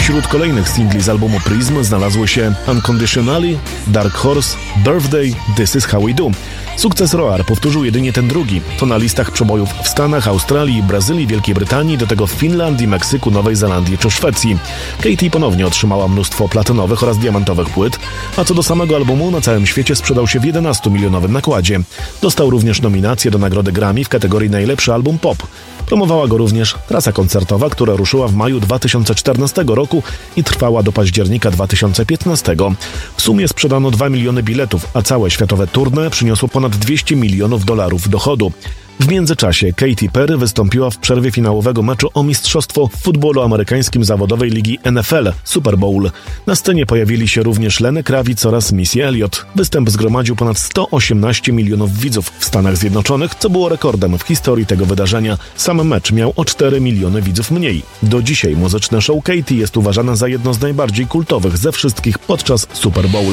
Wśród kolejnych singli z albumu Prism znalazły się Unconditionally, Dark Horse, Birthday, This Is How We Do. Sukces Roar powtórzył jedynie ten drugi. To na listach przebojów w Stanach, Australii, Brazylii, Wielkiej Brytanii, do tego w Finlandii, Meksyku, Nowej Zelandii czy Szwecji. Katy ponownie otrzymała mnóstwo platynowych oraz diamentowych płyt, a co do samego albumu na całym świecie sprzedał się w 11-milionowym nakładzie. Dostał również nominację do nagrody Grammy w kategorii Najlepszy album pop. Promowała go również trasa koncertowa, która ruszyła w maju 2014 roku i trwała do października 2015. W sumie sprzedano 2 miliony biletów, a całe światowe tournée przyniosło ponad $200 milionów dochodu. W międzyczasie Katy Perry wystąpiła w przerwie finałowego meczu o mistrzostwo w futbolu amerykańskim zawodowej ligi NFL Super Bowl. Na scenie pojawili się również Lenny Kravitz oraz Missy Elliott. Występ zgromadził ponad 118 milionów widzów w Stanach Zjednoczonych, co było rekordem w historii tego wydarzenia. Sam mecz miał o 4 miliony widzów mniej. Do dzisiaj muzyczne show Katy jest uważane za jedno z najbardziej kultowych ze wszystkich podczas Super Bowl.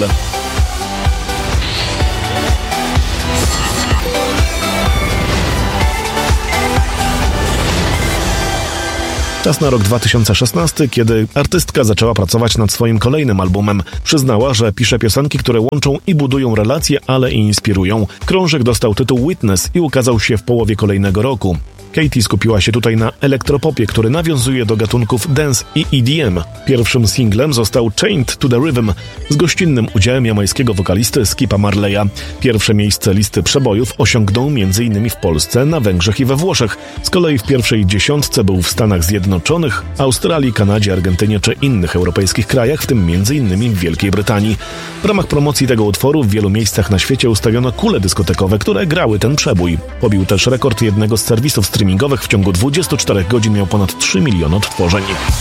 Czas na rok 2016, kiedy artystka zaczęła pracować nad swoim kolejnym albumem. Przyznała, że pisze piosenki, które łączą i budują relacje, ale i inspirują. Krążek dostał tytuł Witness i ukazał się w połowie kolejnego roku. Katy skupiła się tutaj na elektropopie, który nawiązuje do gatunków dance i EDM. Pierwszym singlem został Chained to the Rhythm z gościnnym udziałem jamańskiego wokalisty Skipa Marleya. Pierwsze miejsce listy przebojów osiągnął m.in. w Polsce, na Węgrzech i we Włoszech. Z kolei w pierwszej dziesiątce był w Stanach Zjednoczonych, Australii, Kanadzie, Argentynie czy innych europejskich krajach, w tym m.in. w Wielkiej Brytanii. W ramach promocji tego utworu w wielu miejscach na świecie ustawiono kule dyskotekowe, które grały ten przebój. Pobił też rekord jednego z serwisów streamingowych. W ciągu 24 godzin miał ponad 3 miliony odtworzeń.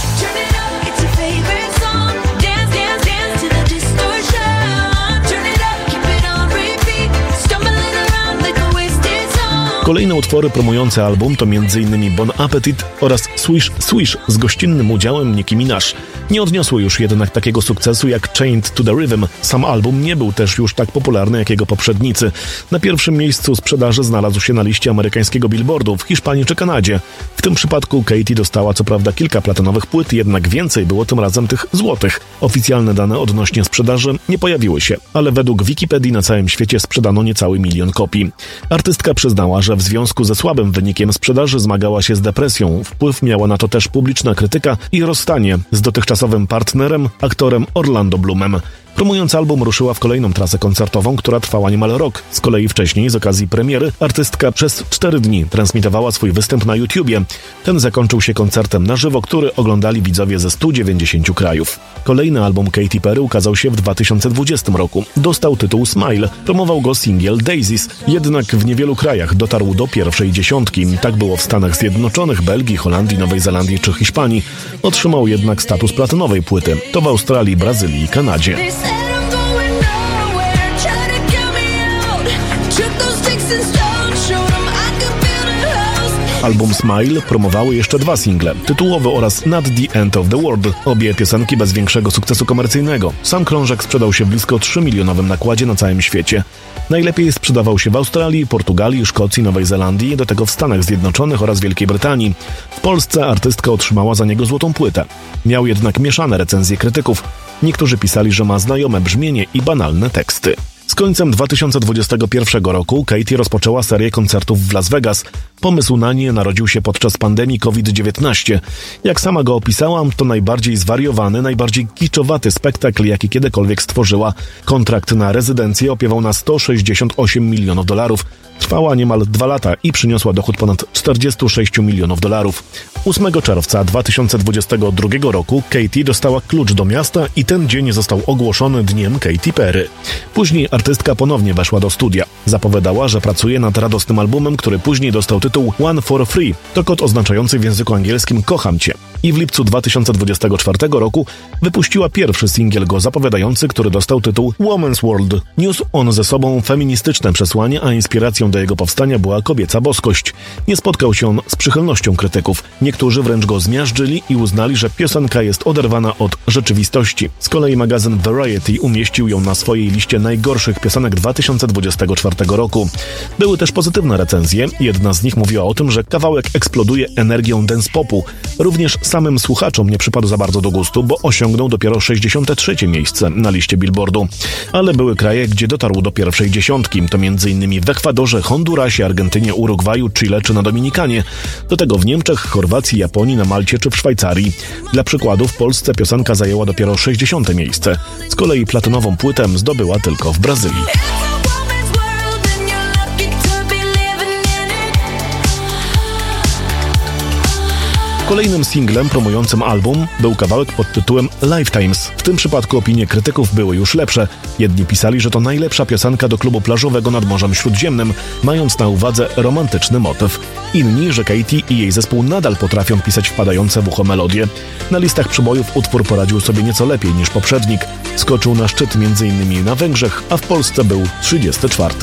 Kolejne utwory promujące album to m.in. Bon Appetit oraz Swish Swish z gościnnym udziałem Nicki Minaj. Nie odniosły już jednak takiego sukcesu jak Chained to the Rhythm. Sam album nie był też już tak popularny jak jego poprzednicy. Na pierwszym miejscu sprzedaży znalazł się na liście amerykańskiego Billboardu w Hiszpanii czy Kanadzie. W tym przypadku Katy dostała co prawda kilka platynowych płyt, jednak więcej było tym razem tych złotych. Oficjalne dane odnośnie sprzedaży nie pojawiły się, ale według Wikipedii na całym świecie sprzedano niecały 1 milion kopii. Artystka przyznała, że w związku ze słabym wynikiem sprzedaży zmagała się z depresją. Wpływ miała na to też publiczna krytyka i rozstanie z dotychczasowym partnerem, aktorem Orlando Bloomem. Promując album ruszyła w kolejną trasę koncertową, która trwała niemal rok. Z kolei wcześniej, z okazji premiery, artystka przez 4 dni transmitowała swój występ na YouTubie. Ten zakończył się koncertem na żywo, który oglądali widzowie ze 190 krajów. Kolejny album Katy Perry ukazał się w 2020 roku. Dostał tytuł Smile. Promował go singiel Daisies. Jednak w niewielu krajach dotarł do pierwszej dziesiątki. Tak było w Stanach Zjednoczonych, Belgii, Holandii, Nowej Zelandii czy Hiszpanii. Otrzymał jednak status platynowej płyty. To w Australii, Brazylii i Kanadzie. Album Smile promowały jeszcze 2 single, tytułowy oraz Not the End of the World, obie piosenki bez większego sukcesu komercyjnego. Sam krążek sprzedał się w blisko 3-milionowym nakładzie na całym świecie. Najlepiej sprzedawał się w Australii, Portugalii, Szkocji, Nowej Zelandii, do tego w Stanach Zjednoczonych oraz Wielkiej Brytanii. W Polsce artystka otrzymała za niego złotą płytę. Miał jednak mieszane recenzje krytyków. Niektórzy pisali, że ma znajome brzmienie i banalne teksty. Z końcem 2021 roku Katy rozpoczęła serię koncertów w Las Vegas. Pomysł na nie narodził się podczas pandemii COVID-19. Jak sama go opisałam, to najbardziej zwariowany, najbardziej kiczowaty spektakl, jaki kiedykolwiek stworzyła. Kontrakt na rezydencję opiewał na $168 milionów. Trwała niemal 2 lata i przyniosła dochód ponad $46 milionów. 8 czerwca 2022 roku Katy dostała klucz do miasta i ten dzień został ogłoszony dniem Katy Perry. Później artystka ponownie weszła do studia. Zapowiadała, że pracuje nad radosnym albumem, który później dostał tytuł One for Free. To kod oznaczający w języku angielskim Kocham Cię. I w lipcu 2024 roku wypuściła pierwszy singiel go zapowiadający, który dostał tytuł Woman's World. Niósł on ze sobą feministyczne przesłanie, a inspiracją do jego powstania była kobieca boskość. Nie spotkał się on z przychylnością krytyków. Niektórzy wręcz go zmiażdżyli i uznali, że piosenka jest oderwana od rzeczywistości. Z kolei magazyn Variety umieścił ją na swojej liście najgorszych piosenek 2024 roku. Były też pozytywne recenzje. Jedna z nich mówiła o tym, że kawałek eksploduje energią dance popu. Również samym słuchaczom nie przypadł za bardzo do gustu, bo osiągnął dopiero 63. miejsce na liście Billboardu. Ale były kraje, gdzie dotarł do pierwszej dziesiątki. To m.in. w Ekwadorze, Hondurasie, Argentynie, Urugwaju, Chile czy na Dominikanie. Do tego w Niemczech, Chorwacji, Japonii, na Malcie czy w Szwajcarii. Dla przykładu w Polsce piosenka zajęła dopiero 60. miejsce. Z kolei platynową płytę zdobyła tylko w Brazylii. Kolejnym singlem promującym album był kawałek pod tytułem Lifetimes. W tym przypadku opinie krytyków były już lepsze. Jedni pisali, że to najlepsza piosenka do klubu plażowego nad Morzem Śródziemnym, mając na uwadze romantyczny motyw. Inni, że Katy i jej zespół nadal potrafią pisać wpadające w ucho melodie. Na listach przebojów utwór poradził sobie nieco lepiej niż poprzednik. Skoczył na szczyt m.in. na Węgrzech, a w Polsce był 34.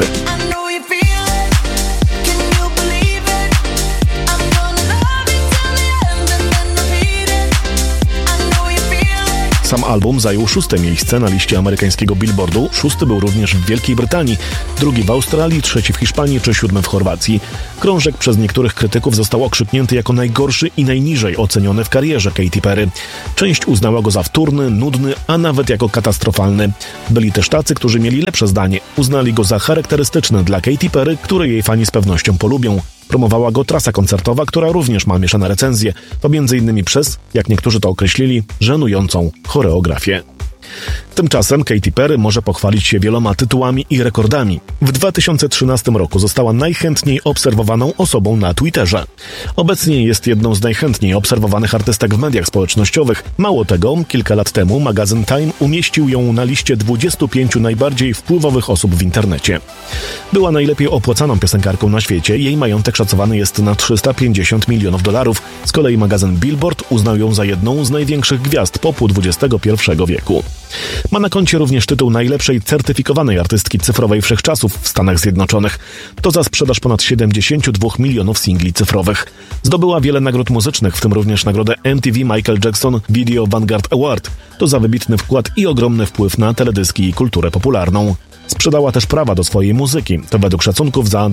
Sam album zajął 6. miejsce na liście amerykańskiego Billboardu, 6. był również w Wielkiej Brytanii, 2. w Australii, 3. w Hiszpanii czy 7. w Chorwacji. Krążek przez niektórych krytyków został okrzyknięty jako najgorszy i najniżej oceniony w karierze Katy Perry. Część uznała go za wtórny, nudny, a nawet jako katastrofalny. Byli też tacy, którzy mieli lepsze zdanie. Uznali go za charakterystyczny dla Katy Perry, który jej fani z pewnością polubią. Promowała go trasa koncertowa, która również ma mieszane recenzje. To m.in. przez, jak niektórzy to określili, żenującą choreografię. Tymczasem Katy Perry może pochwalić się wieloma tytułami i rekordami. W 2013 roku została najchętniej obserwowaną osobą na Twitterze. Obecnie jest jedną z najchętniej obserwowanych artystek w mediach społecznościowych. Mało tego, kilka lat temu magazyn Time umieścił ją na liście 25 najbardziej wpływowych osób w internecie. Była najlepiej opłacaną piosenkarką na świecie. Jej majątek szacowany jest na $350 milionów. Z kolei magazyn Billboard uznał ją za jedną z największych gwiazd popu XXI wieku. Ma na koncie również tytuł najlepszej certyfikowanej artystki cyfrowej wszechczasów w Stanach Zjednoczonych. To za sprzedaż ponad 72 milionów singli cyfrowych. Zdobyła wiele nagród muzycznych, w tym również nagrodę MTV Michael Jackson Video Vanguard Award. To za wybitny wkład i ogromny wpływ na teledyski i kulturę popularną. Sprzedała też prawa do swojej muzyki, to według szacunków za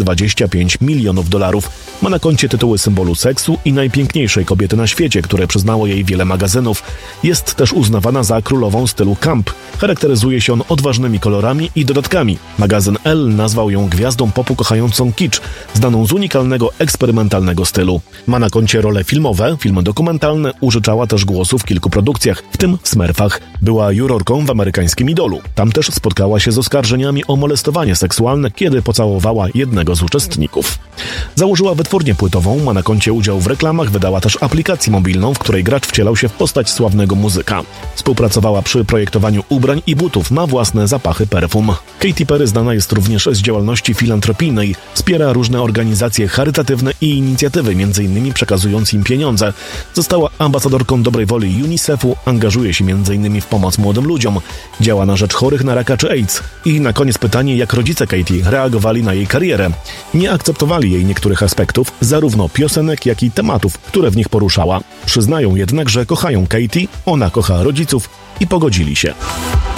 $225 milionów. Ma na koncie tytuły symbolu seksu i najpiękniejszej kobiety na świecie, które przyznało jej wiele magazynów. Jest też uznawana za królową stylu camp. Charakteryzuje się on odważnymi kolorami i dodatkami. Magazyn Elle nazwał ją gwiazdą popu kochającą kicz, znaną z unikalnego, eksperymentalnego stylu. Ma na koncie role filmowe, filmy dokumentalne, użyczała też głosu w kilku produkcjach, w tym w Smurfach. Była jurorką w amerykańskim Idolu. Tam też spotkała się z oskarżeniami o molestowanie seksualne, kiedy pocałowała jednego z uczestników. Założyła wytwórnię płytową, ma na koncie udział w reklamach, wydała też aplikację mobilną, w której gracz wcielał się w postać sławnego muzyka. Współpracowała przy projektowaniu ubrań i butów, ma własne zapachy perfum. Katy Perry znana jest również z działalności filantropijnej. Wspiera różne organizacje charytatywne i inicjatywy, m.in. przekazując im pieniądze. Została ambasadorką dobrej woli UNICEF-u, angażuje się m.in. w pomoc młodym ludziom. Działa na rzecz chorych na raka czy AIDS. I na koniec pytanie, jak rodzice Katy reagowali na jej karierę. Nie akceptowali jej niektórych aspektów, zarówno piosenek, jak i tematów, które w nich poruszała. Przyznają jednak, że kochają Katy, ona kocha rodziców i pogodzili się.